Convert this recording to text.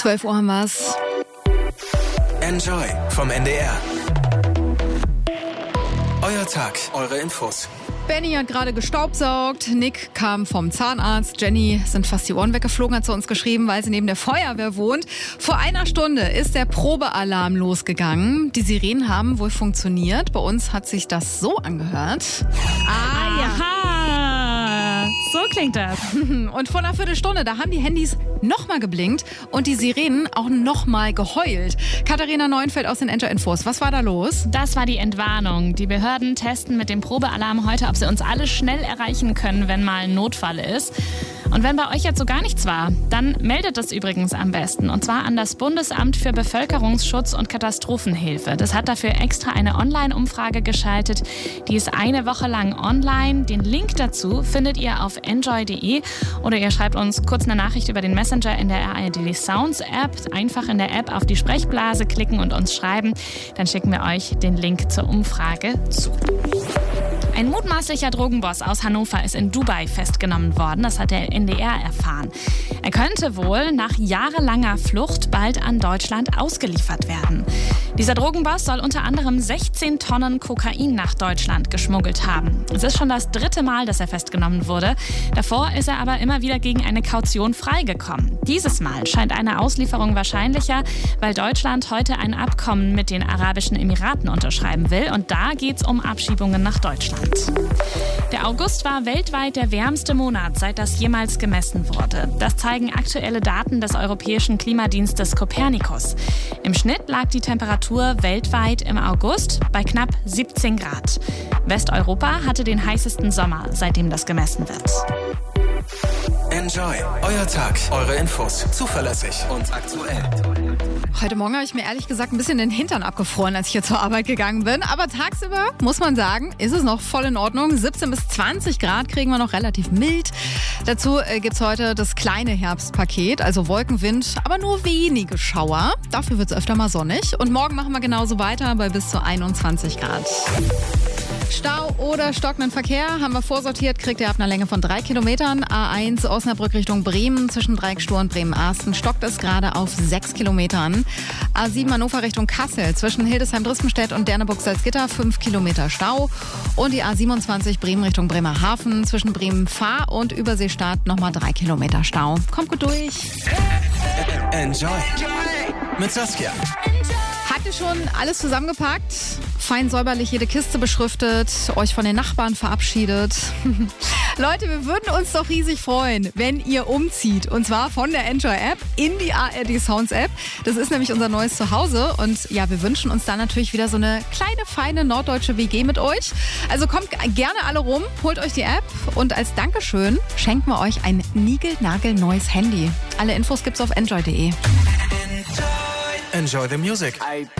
12 Uhr haben wir's. Enjoy vom NDR. Euer Tag, eure Infos. Benny hat gerade gestaubsaugt, Nick kam vom Zahnarzt, Jenny sind fast die Ohren weggeflogen, hat zu uns geschrieben, weil sie neben der Feuerwehr wohnt. Vor einer Stunde ist der Probealarm losgegangen. Die Sirenen haben wohl funktioniert. Bei uns hat sich das so angehört. Aha, so klingt das. Und vor einer Viertelstunde, da haben die Handys nochmal geblinkt und die Sirenen auch nochmal geheult. Katharina Neuenfeld aus den Enjoy-Infos, was war da los? Das war die Entwarnung. Die Behörden testen mit dem Probealarm heute, ob sie uns alle schnell erreichen können, wenn mal ein Notfall ist. Und wenn bei euch jetzt so gar nichts war, dann meldet das übrigens am besten. Und zwar an das Bundesamt für Bevölkerungsschutz und Katastrophenhilfe. Das hat dafür extra eine Online-Umfrage geschaltet. Die ist eine Woche lang online. Den Link dazu findet ihr auf enjoy.de oder ihr schreibt uns kurz eine Nachricht über den Messenger in der ARD Sounds App. Einfach in der App auf die Sprechblase klicken und uns schreiben. Dann schicken wir euch den Link zur Umfrage zu. Ein mutmaßlicher Drogenboss aus Hannover ist in Dubai festgenommen worden. Das hat der NDR erfahren. Er könnte wohl nach jahrelanger Flucht bald an Deutschland ausgeliefert werden. Dieser Drogenboss soll unter anderem 16 Tonnen Kokain nach Deutschland geschmuggelt haben. Es ist schon das 3. Mal, dass er festgenommen wurde. Davor ist er aber immer wieder gegen eine Kaution freigekommen. Dieses Mal scheint eine Auslieferung wahrscheinlicher, weil Deutschland heute ein Abkommen mit den Arabischen Emiraten unterschreiben will. Und da geht es um Abschiebungen nach Deutschland. Der August war weltweit der wärmste Monat, seit das jemals gemessen wurde. Das zeigen aktuelle Daten des europäischen Klimadienstes Copernicus. Im Schnitt lag die Temperatur weltweit im August bei knapp 17 Grad. Westeuropa hatte den heißesten Sommer, seitdem das gemessen wird. Enjoy, euer Tag, eure Infos, zuverlässig und aktuell. Heute Morgen habe ich mir ehrlich gesagt ein bisschen den Hintern abgefroren, als ich hier zur Arbeit gegangen bin. Aber tagsüber, muss man sagen, ist es noch voll in Ordnung. 17 bis 20 Grad kriegen wir noch relativ mild. Dazu gibt's heute das kleine Herbstpaket, also Wolkenwind, aber nur wenige Schauer. Dafür wird's öfter mal sonnig. Und morgen machen wir genauso weiter bei bis zu 21 Grad. Stau oder stockenden Verkehr haben wir vorsortiert, kriegt ihr ab einer Länge von 3 Kilometern. A1 Osnabrück Richtung Bremen zwischen Dreieckstor und Bremen-Arsten stockt es gerade auf 6 Kilometern. A7 Hannover Richtung Kassel zwischen Hildesheim-Drispenstedt und Derneburg-Salzgitter 5 Kilometer Stau. Und die A27 Bremen Richtung Bremerhaven zwischen Bremen-Fahr und Überseestadt nochmal 3 Kilometer Stau. Kommt gut durch. Enjoy mit Saskia. Habt ihr schon alles zusammengepackt? Fein säuberlich jede Kiste beschriftet, euch von den Nachbarn verabschiedet. Leute, wir würden uns doch riesig freuen, wenn ihr umzieht. Und zwar von der Enjoy-App in die ARD Sounds App. Das ist nämlich unser neues Zuhause. Und ja, wir wünschen uns da natürlich wieder so eine kleine, feine norddeutsche WG mit euch. Also kommt gerne alle rum, holt euch die App. Und als Dankeschön schenken wir euch ein niegelnagelneues Handy. Alle Infos gibt's auf enjoy.de. Enjoy the music.